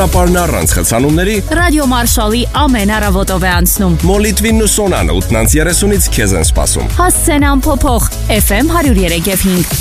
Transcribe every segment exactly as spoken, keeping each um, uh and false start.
Ապարն առանց խցանումների Ռադիո Մարշալի ամեն առավոտով է անցնում։ Մոլիտվին ու Սոնանը ութ երեսունից քեզ են սպասում։ Հասցեն ամփոփող Էֆ Էմ հարյուր երեք և հինգ։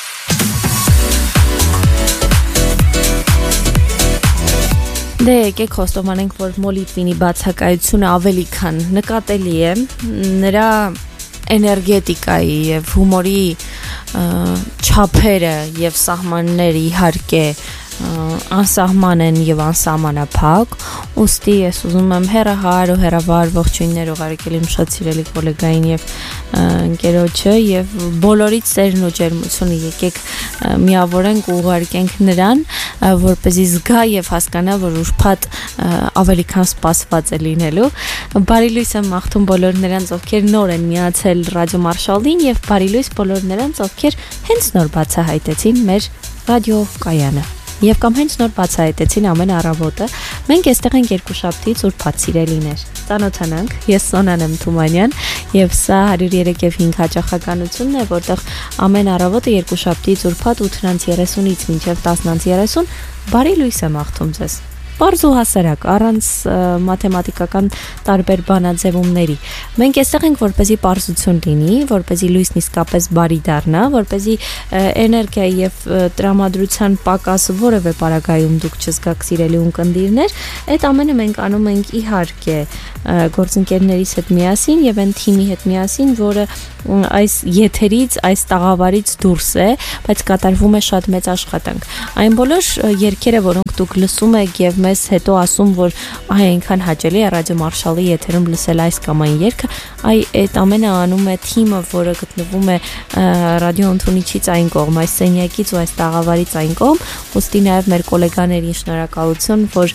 Դե եկեք խոստովանենք, որ Մոլիտվինի բացակայությունը ավելի քան նկատելի է, նրա էներգետիկայի եւ հումորի չափերը եւ սահմանները իհարկե անսահման են եւ անսահմանափակ, ուստի ես ուզում եմ հեռահար ու հեռավար ողջույններ ուղարկել իմ շատ սիրելի գոլեգային եւ ընկերոջը եւ բոլորից սերն ու ջերմությունը եկեք միավորենք ու ուղարկենք նրան, որպեսզի զգա եւ հասկանա, որ ուրբաթ ավելի քան սպասված է լինելու։ Բարի լույս եմ մաղթում բոլոր նրանց, ովքեր նոր են միացել Ռադիո Մարշալին եւ բարի լույս բոլոր նրանց, ովքեր հենց նոր բացահայտեցին մեր ռադիո կայանը։ Եվ կամ հենց նոր բացահայտեցին ամեն առավոտը, մենք այստեղ ենք երկուշաբթից ուրբաթ սիրելիներ։ Ծանոթանանք, ես Սոնան եմ Թումանյան եւ սա հարյուր երեք և հինգ հաճախականությունն է, որտեղ ամեն առավոտը երկուշաբթից ուրբաթ ութ երեսունից մինչև տասն երեսուն բարի լույս եմ աղթում ձեզ։ Պարզ ու հասարակ, առանց մաթեմատիկական տարբեր բանաձևումների։ Մենք այստեղ ենք, որպեսզի պարզություն լինի, որպեսզի լույսն իսկապես բարի դառնա, որպեսզի էներգիայի եւ տրամադրության պակաս որևէ պարագայում դուք չզգաք սիրելի ունկնդիրներ, այդ ամենը մենք անում ենք իհարկե գործընկերներիս հետ միասին եւ այն թիմի հետ միասին, որը այս եթերից, այս տաղավարից դուրս է, բայց կատարվում է շատ մեծ աշխատանք։ Այն բոլոր երգերը, որոնք դուք լսում եք եւ մեզ հետո ասում, որ այ այնքան հաճելի է Ռադիո Մարշալի եթերում լսել այս կամ այն երգը, այ այդ ամենը անում է թիմը, որը գտնվում է ռադիո ընդունիչից այն կողմ, այս սենյակից ու այս տաղավարից այն կողմ, ուստի նաեւ մեր գոլեգաներին շնորհակալություն, որ